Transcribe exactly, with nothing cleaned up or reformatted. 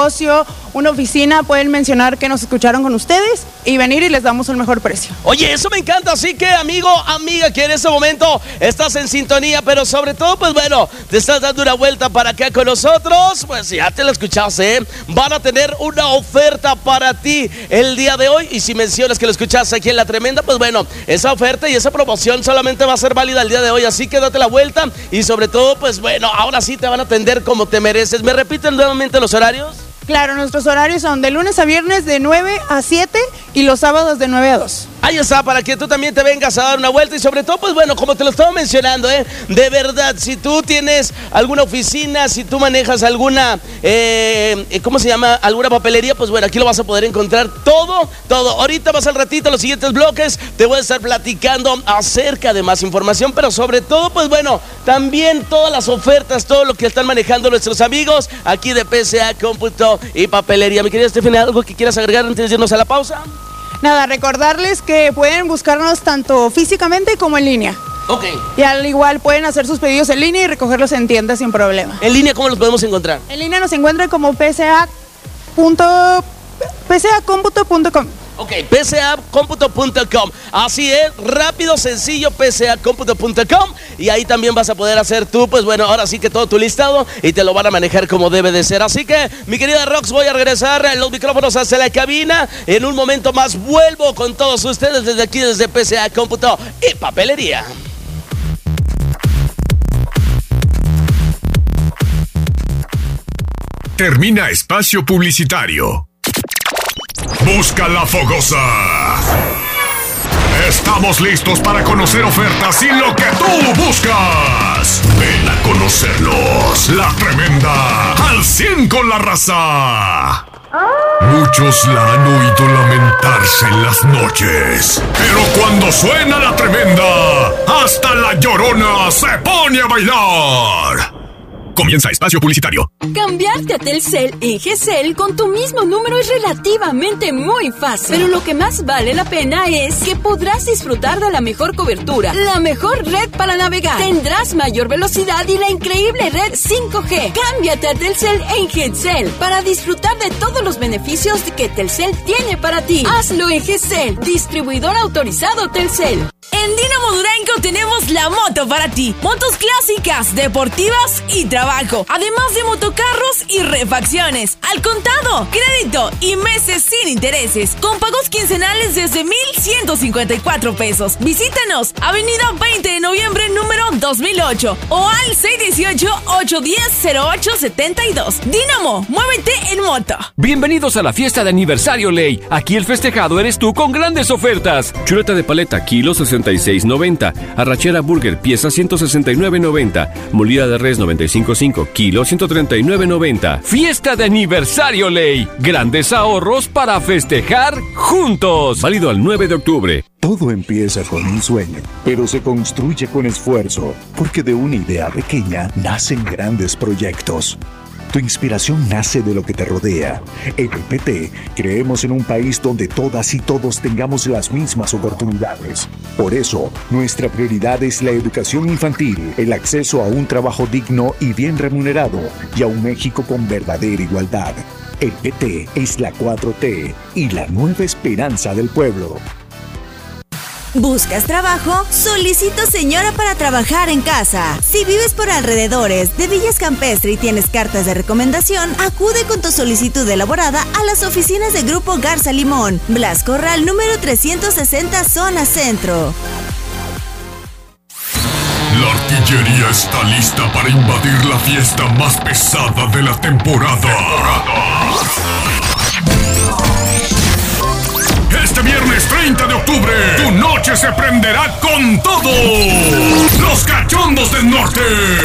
negocio, una oficina, pueden mencionar que nos escucharon con ustedes y venir y les damos un mejor precio. Oye, eso me encanta, así que amigo, amiga, que en este momento estás en sintonía, pero sobre todo, pues bueno, te estás dando una vuelta para acá con nosotros, pues ya te lo escuchaste, ¿eh? Van a tener una oferta para ti el día de hoy, y si mencionas que lo escuchaste aquí en La Tremenda, pues bueno, esa oferta y esa promoción solamente va a ser válida el día de hoy, así que date la vuelta y sobre todo, pues bueno, ahora sí te van a atender como te mereces. ¿Me repiten nuevamente los horarios? Claro, nuestros horarios son de lunes a viernes de nueve a siete y los sábados de nueve a dos. Ahí está, para que tú también te vengas a dar una vuelta y sobre todo, pues bueno, como te lo estaba mencionando, ¿eh? De verdad, si tú tienes alguna oficina, si tú manejas alguna, eh, ¿cómo se llama? Alguna papelería, pues bueno, aquí lo vas a poder encontrar todo, todo. Ahorita vas al ratito, los siguientes bloques, te voy a estar platicando acerca de más información, pero sobre todo, pues bueno, también todas las ofertas, todo lo que están manejando nuestros amigos aquí de P C A, Cómputo y Papelería. Mi querida Stephanie, ¿algo que quieras agregar antes de irnos a la pausa? Nada, recordarles que pueden buscarnos tanto físicamente como en línea. Ok. Y al igual pueden hacer sus pedidos en línea y recogerlos en tiendas sin problema. ¿En línea cómo los podemos encontrar? En línea nos encuentran como p c a cómputo punto com. Ok, p c a cómputo punto com. Así es, rápido, sencillo, p c a cómputo punto com. Y ahí también vas a poder hacer tú, pues bueno, ahora sí que todo tu listado y te lo van a manejar como debe de ser. Así que, mi querida Rox, voy a regresar los micrófonos hacia la cabina. En un momento más vuelvo con todos ustedes desde aquí, desde P C A, Cómputo y Papelería. Termina espacio publicitario. Busca la fogosa. Estamos listos para conocer ofertas y lo que tú buscas. Ven a conocernos. La Tremenda al cien con la raza. Muchos la han oído lamentarse en las noches, pero cuando suena La Tremenda, hasta la Llorona se pone a bailar. Comienza espacio publicitario. Cambiarte a Telcel en G C L con tu mismo número es relativamente muy fácil. Pero lo que más vale la pena es que podrás disfrutar de la mejor cobertura, la mejor red para navegar. Tendrás mayor velocidad y la increíble red cinco G. Cámbiate a Telcel en G C L para disfrutar de todos los beneficios que Telcel tiene para ti. Hazlo en G C L, distribuidor autorizado Telcel. En Dinamo Durango tenemos la moto para ti. Motos clásicas, deportivas y trabajo. Además de motocarros y refacciones. Al contado, crédito y meses sin intereses. Con pagos quincenales desde mil ciento cincuenta y cuatro pesos. Visítanos, Avenida veinte de noviembre, número dos mil ocho. O al seis uno ocho, ocho uno cero, cero ocho siete dos. Dinamo, muévete en moto. Bienvenidos a la fiesta de aniversario Ley. Aquí el festejado eres tú con grandes ofertas. Chuleta de paleta, kilo sesenta y seis noventa. Arrachera burger, pieza ciento sesenta y nueve noventa. Molida de res noventa y cinco punto cinco, kilo ciento treinta y nueve noventa. Fiesta de aniversario Ley. Grandes ahorros para festejar juntos. Válido al nueve de octubre. Todo empieza con un sueño, pero se construye con esfuerzo, porque de una idea pequeña nacen grandes proyectos. Tu inspiración nace de lo que te rodea. En el P T creemos en un país donde todas y todos tengamos las mismas oportunidades. Por eso, nuestra prioridad es la educación infantil, el acceso a un trabajo digno y bien remunerado, y a un México con verdadera igualdad. El P T es la cuatro T y la nueva esperanza del pueblo. ¿Buscas trabajo? Solicito señora para trabajar en casa. Si vives por alrededores de Villas Campestre y tienes cartas de recomendación, acude con tu solicitud elaborada a las oficinas de Grupo Garza Limón, Blas Corral número trescientos sesenta, zona centro. La artillería está lista para invadir la fiesta más pesada de la temporada. Este viernes treinta de octubre, tu noche se prenderá con todo. Los Cachondos del Norte.